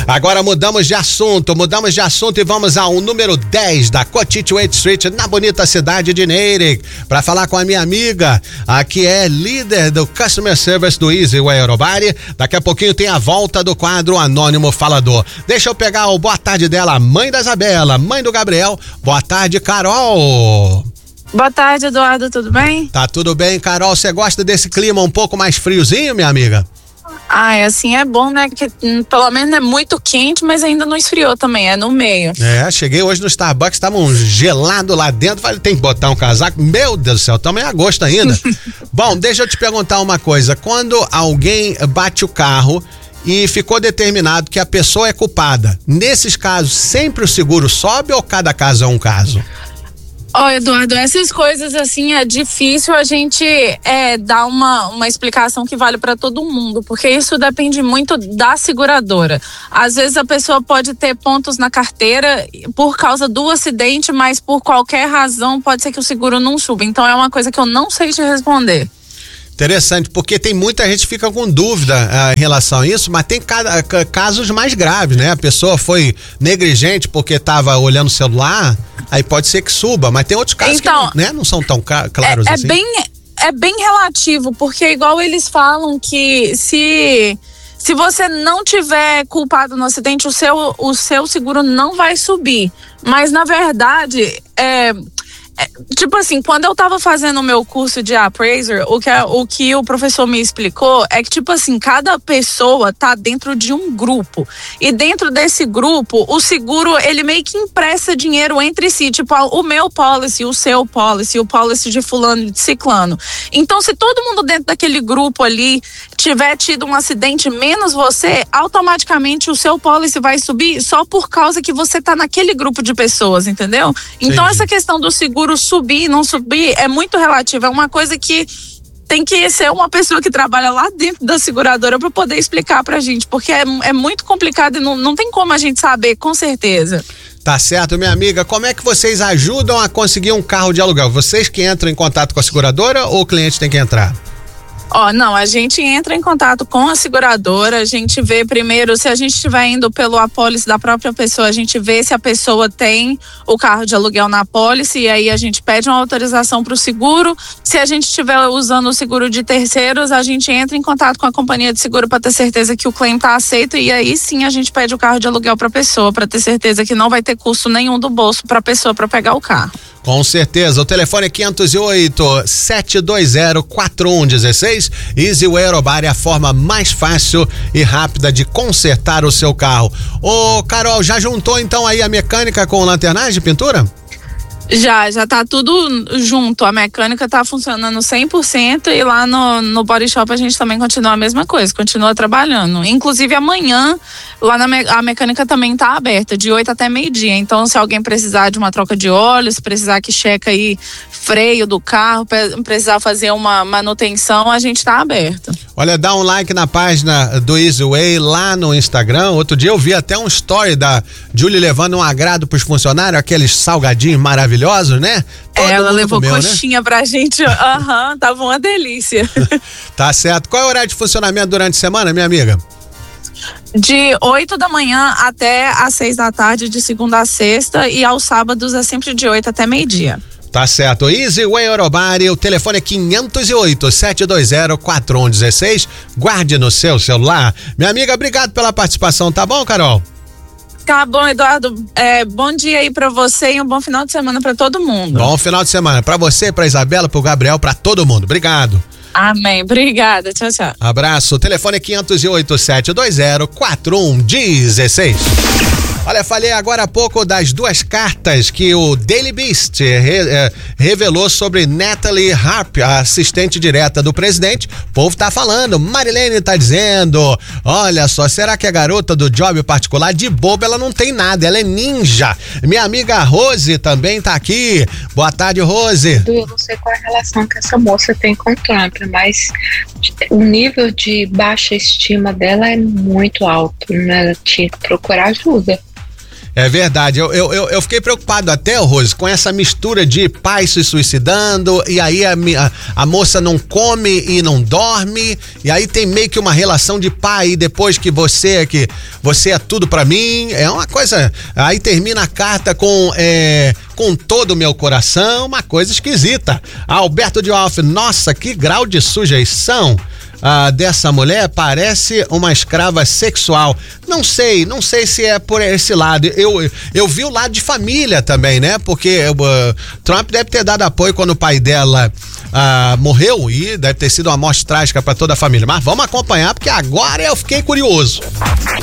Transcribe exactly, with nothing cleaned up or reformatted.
Agora mudamos de assunto, mudamos de assunto e vamos ao número dez da Cochituate Street, na bonita cidade de Natick, para falar com a minha amiga, a que é líder do Customer Service do Easyway Aerobody. Daqui a pouquinho tem a volta do quadro Anônimo Falador. Deixa eu pegar o boa tarde dela, mãe da Isabela, mãe do Gabriel. Boa tarde, Carol. Boa tarde, Eduardo, tudo bem? Tá tudo bem, Carol. Você gosta desse clima um pouco mais friozinho, minha amiga? Ah, é assim, é bom, né? Que hum, pelo menos é muito quente, mas ainda não esfriou também, é no meio. É, cheguei hoje no Starbucks, tava um gelado lá dentro, falei, tem que botar um casaco. Meu Deus do céu, estamos em agosto ainda. Bom, deixa eu te perguntar uma coisa. Quando alguém bate o carro e ficou determinado que a pessoa é culpada, nesses casos, sempre o seguro sobe ou cada caso é um caso? Ó, oh, Eduardo, essas coisas assim é difícil a gente é, dar uma, uma explicação que vale para todo mundo, porque isso depende muito da seguradora. Às vezes a pessoa pode ter pontos na carteira por causa do acidente, mas por qualquer razão pode ser que o seguro não suba. Então é uma coisa que eu não sei te responder. Interessante, porque tem muita gente que fica com dúvida uh, em relação a isso, mas tem cada, casos mais graves, né? A pessoa foi negligente porque estava olhando o celular, aí pode ser que suba, mas tem outros casos então, que não, né, não são tão claros é, é assim. Bem, é bem relativo, porque igual eles falam que se... Se você não tiver culpado no acidente, o seu, o seu seguro não vai subir. Mas, na verdade, é... tipo assim, quando eu tava fazendo o meu curso de appraiser, o que, o que o professor me explicou é que, tipo assim, cada pessoa tá dentro de um grupo. E dentro desse grupo, o seguro, ele meio que empresta dinheiro entre si. Tipo, o meu policy, o seu policy, o policy de fulano e de ciclano. Então, se todo mundo dentro daquele grupo ali tiver tido um acidente, menos você, automaticamente o seu policy vai subir só por causa que você tá naquele grupo de pessoas, entendeu? Então, Sim. essa questão do seguro subir, não subir, é muito relativo, é uma coisa que tem que ser uma pessoa que trabalha lá dentro da seguradora para poder explicar pra gente, porque é, é muito complicado e não, não tem como a gente saber, com certeza. Tá certo, minha amiga. Como é que vocês ajudam a conseguir um carro de aluguel? Vocês que entram em contato com a seguradora ou o cliente tem que entrar? Ó, oh, não, a gente entra em contato com a seguradora, a gente vê primeiro, se a gente estiver indo pelo apólice da própria pessoa, a gente vê se a pessoa tem o carro de aluguel na apólice e aí a gente pede uma autorização para o seguro. Se a gente estiver usando o seguro de terceiros, a gente entra em contato com a companhia de seguro para ter certeza que o claim tá aceito e aí sim a gente pede o carro de aluguel para a pessoa, para ter certeza que não vai ter custo nenhum do bolso para a pessoa para pegar o carro. Com certeza. O telefone é quinhentos e oito, sete dois zero, quatro um um seis. Easyway Aerobody é a forma mais fácil e rápida de consertar o seu carro. Ô, Carol, já juntou então aí a mecânica com lanternagem, pintura? Já, já tá tudo junto. A mecânica tá funcionando cem por cento e lá no, no Body Shop a gente também continua a mesma coisa, continua trabalhando. Inclusive amanhã, lá na me, a mecânica também tá aberta, de oito até meio-dia. Então, se alguém precisar de uma troca de óleo, se precisar que checa aí freio do carro, precisar fazer uma manutenção, a gente tá aberto. Olha, dá um like na página do Easyway lá no Instagram. Outro dia eu vi até um story da Julie levando um agrado pros funcionários, aqueles salgadinhos maravilhosos, né? Todo Ela levou comeu, coxinha, né, pra gente. Aham, uhum, tava uma delícia. Tá certo. Qual é o horário de funcionamento durante a semana, minha amiga? De oito da manhã até às seis da tarde, de segunda a sexta, e aos sábados é sempre de oito até meio-dia. Tá certo. Easyway Aerobody, o telefone é quinhentos e oito, sete dois zero, quatro um um seis. Guarde no seu celular. Minha amiga, obrigado pela participação, tá bom, Carol? Tá bom, Eduardo. É, bom dia aí pra você e um bom final de semana pra todo mundo. Bom final de semana pra você, pra Isabela, pro Gabriel, pra todo mundo. Obrigado. Amém. Obrigada. Tchau, tchau. Abraço. O telefone é quinhentos e oito, sete dois zero, quatro um um seis. Olha, falei agora há pouco das duas cartas que o Daily Beast re, eh, revelou sobre Natalie Harp, a assistente direta do presidente. O povo tá falando, Marilene tá dizendo, olha só, será que a garota do job particular de boba, ela não tem nada, ela é ninja. Minha amiga Rose também tá aqui. Boa tarde, Rose. Eu não sei qual é a relação que essa moça tem com o Trump, mas o nível de baixa estima dela é muito alto, né? Ela tinha que procurar ajuda. É verdade, eu, eu, eu, eu fiquei preocupado até, Rose, com essa mistura de pai se suicidando e aí a, a, a moça não come e não dorme e aí tem meio que uma relação de pai e depois que você, que você é tudo pra mim, é uma coisa, aí termina a carta com é, com todo o meu coração, uma coisa esquisita. Alberto de Alf, nossa, que grau de sujeição. Ah, dessa mulher, parece uma escrava sexual. Não sei, não sei se é por esse lado. Eu, eu vi o lado de família também, né? Porque uh, Trump deve ter dado apoio quando o pai dela uh, morreu e deve ter sido uma morte trágica para toda a família. Mas vamos acompanhar porque agora eu fiquei curioso.